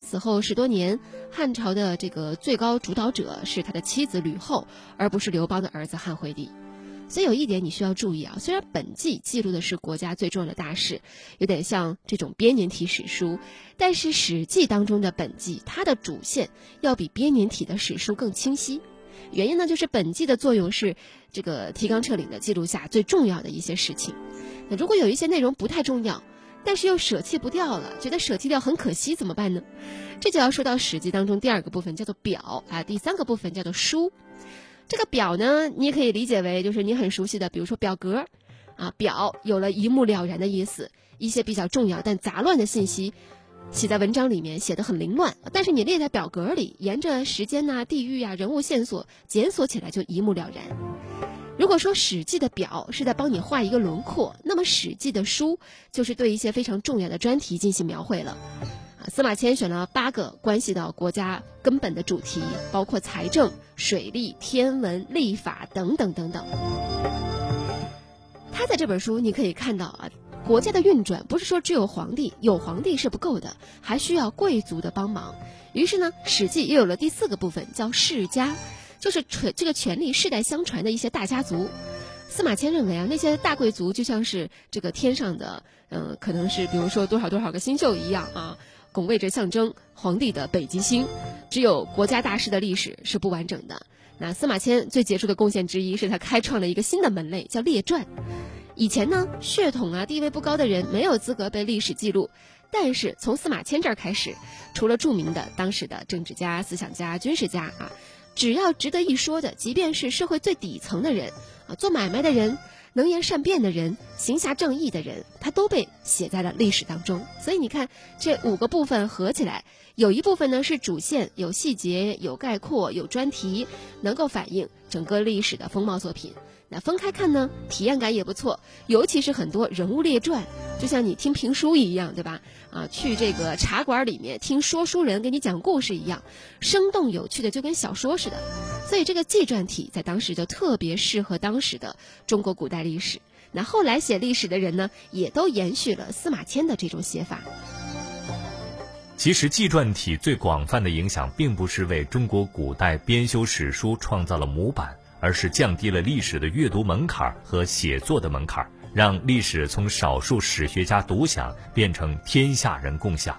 死后10多年，汉朝的这个最高主导者是他的妻子吕后，而不是刘邦的儿子汉惠帝。所以有一点你需要注意啊，虽然本纪记录的是国家最重要的大事，有点像这种编年体史书，但是史记当中的本纪，它的主线要比编年体的史书更清晰。原因呢，就是本纪的作用是这个提纲挈领的记录下最重要的一些事情。那如果有一些内容不太重要，但是又舍弃不掉了，觉得舍弃掉很可惜，怎么办呢？这就要说到史记当中第二个部分叫做表啊，第三个部分叫做书。这个表呢，你也可以理解为就是你很熟悉的，比如说表格啊，表有了一目了然的意思，一些比较重要但杂乱的信息写在文章里面，写得很凌乱，但是你列在表格里，沿着时间啊、地域啊、人物线索检索起来就一目了然。如果说史记的表是在帮你画一个轮廓，那么史记的书就是对一些非常重要的专题进行描绘了。司马迁选了8个关系到国家根本的主题，包括财政、水利、天文、历法等等等等。他在这本书你可以看到啊，国家的运转不是说只有皇帝，有皇帝是不够的，还需要贵族的帮忙。于是呢，史记又有了第4个部分，叫世家，就是这个权力世代相传的一些大家族。司马迁认为啊，那些大贵族就像是这个天上的可能是比如说多少多少个星宿一样啊，拱卫着象征皇帝的北极星。只有国家大事的历史是不完整的。那司马迁最杰出的贡献之一是他开创了一个新的门类，叫列传。以前呢，血统啊地位不高的人没有资格被历史记录，但是从司马迁这儿开始，除了著名的当时的政治家、思想家、军事家啊，只要值得一说的，即便是社会最底层的人啊，做买卖的人、能言善辩的人、行侠仗义的人，他都被写在了历史当中。所以你看，这5个部分合起来，有一部分呢是主线，有细节、有概括、有专题，能够反映整个历史的风貌作品。那分开看呢，体验感也不错，尤其是很多人物列传，就像你听评书一样，对吧？啊，去这个茶馆里面听说书人给你讲故事一样，生动有趣的，就跟小说似的。所以这个纪传体在当时就特别适合当时的中国古代历史。那后来写历史的人呢，也都延续了司马迁的这种写法。 其实纪传体最广泛的影响并不是为中国古代编修史书创造了模板，而是降低了历史的阅读门槛和写作的门槛，让历史从少数史学家独享变成天下人共享。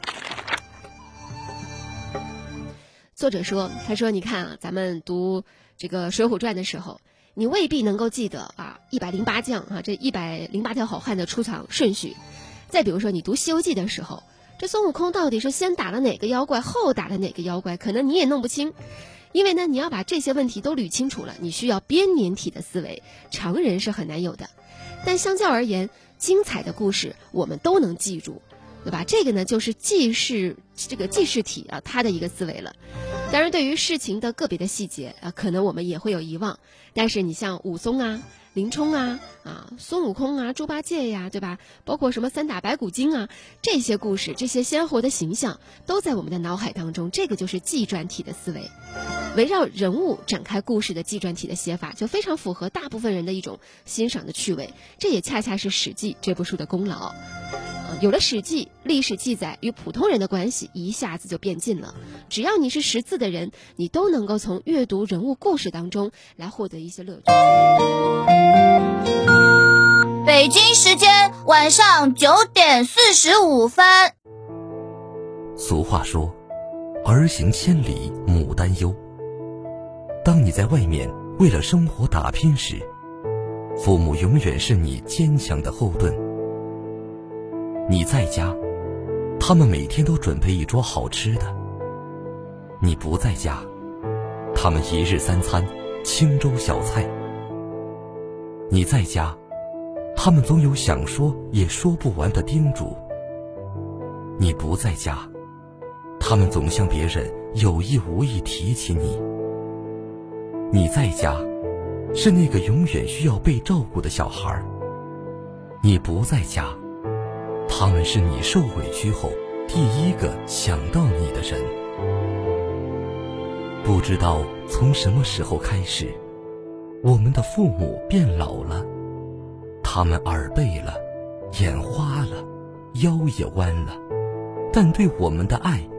作者说，他说你看啊，咱们读这个《水浒传》的时候，你未必能够记得啊108将啊这108条好汉的出场顺序。再比如说你读《西游记》的时候，这孙悟空到底是先打了哪个妖怪，后打了哪个妖怪，可能你也弄不清。因为呢，你要把这些问题都捋清楚了，你需要编年体的思维，常人是很难有的。但相较而言，精彩的故事我们都能记住，对吧？这个呢，就是记事体啊，它的一个思维了。当然，对于事情的个别的细节啊，可能我们也会有遗忘。但是你像武松啊、林冲啊、孙悟空啊、猪八戒呀，对吧？包括什么三打白骨精啊，这些故事、这些鲜活的形象，都在我们的脑海当中。这个就是纪传体的思维。围绕人物展开故事的纪传体的写法，就非常符合大部分人的一种欣赏的趣味。这也恰恰是《史记》这部书的功劳。有了《史记》，历史记载与普通人的关系一下子就变近了。只要你是识字的人，你都能够从阅读人物故事当中来获得一些乐趣。 北京时间晚上9点45分。 俗话说，儿行千里母担忧。当你在外面为了生活打拼时，父母永远是你坚强的后盾。你在家，他们每天都准备一桌好吃的；你不在家，他们一日3餐清粥小菜。你在家，他们总有想说也说不完的叮嘱；你不在家，他们总向别人有意无意提起你。你在家，是那个永远需要被照顾的小孩；你不在家，他们是你受委屈后第一个想到你的人。不知道从什么时候开始，我们的父母变老了，他们耳背了，眼花了，腰也弯了，但对我们的爱